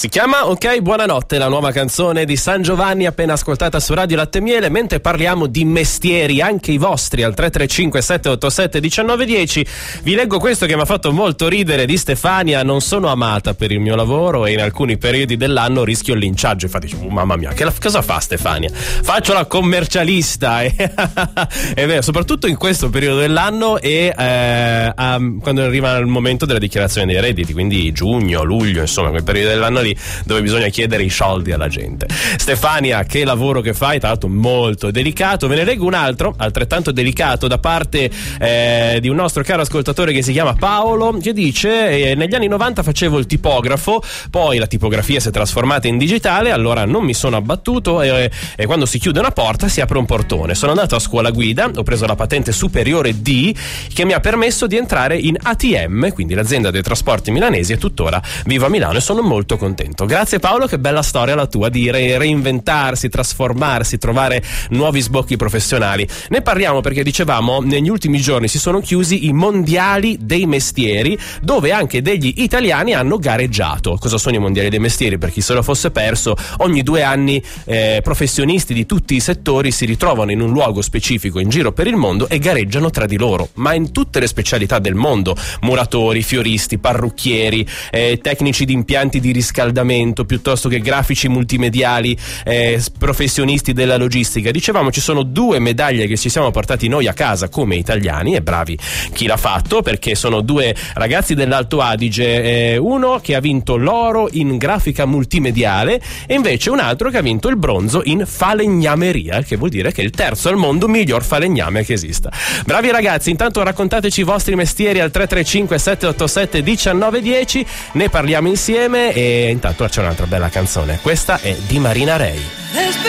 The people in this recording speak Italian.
Si chiama Ok Buonanotte, la nuova canzone di San Giovanni appena ascoltata su Radio Latte e Miele, mentre parliamo di mestieri, anche i vostri, al 335 787 1910. Vi leggo questo che mi ha fatto molto ridere, di Stefania: non sono amata per il mio lavoro e in alcuni periodi dell'anno rischio il linciaggio. Infatti, mamma mia, cosa fa Stefania? Faccio la commercialista. È vero, soprattutto in questo periodo dell'anno e quando arriva il momento della dichiarazione dei redditi, quindi giugno, luglio, insomma quel periodo dell'anno lì dove bisogna chiedere i soldi alla gente. Stefania, che lavoro che fai, tra l'altro molto delicato. Ve ne leggo un altro altrettanto delicato da parte di un nostro caro ascoltatore che si chiama Paolo, che dice: negli anni 90 facevo il tipografo, poi la tipografia si è trasformata in digitale, allora non mi sono abbattuto e quando si chiude una porta si apre un portone. Sono andato a scuola guida, ho preso la patente superiore D che mi ha permesso di entrare in ATM, quindi l'azienda dei trasporti milanesi, e tuttora vivo a Milano e sono molto contento. Grazie Paolo, che bella storia la tua di reinventarsi, trasformarsi, trovare nuovi sbocchi professionali. Ne parliamo perché dicevamo negli ultimi giorni si sono chiusi i mondiali dei mestieri, dove anche degli italiani hanno gareggiato. Cosa sono i mondiali dei mestieri? Per chi se lo fosse perso, ogni 2 anni professionisti di tutti i settori si ritrovano in un luogo specifico in giro per il mondo e gareggiano tra di loro, ma in tutte le specialità del mondo: muratori, fioristi, parrucchieri, tecnici di impianti di riscaldamento, piuttosto che grafici multimediali, professionisti della logistica. Dicevamo, ci sono 2 medaglie che ci siamo portati noi a casa come italiani, e bravi chi l'ha fatto, perché sono 2 ragazzi dell'Alto Adige, uno che ha vinto l'oro in grafica multimediale e invece un altro che ha vinto il bronzo in falegnameria, che vuol dire che è il terzo al mondo miglior falegname che esista. Bravi ragazzi, intanto raccontateci i vostri mestieri al 335 787 1910, ne parliamo insieme e intanto c'è un'altra bella canzone, questa è di Marina Rei.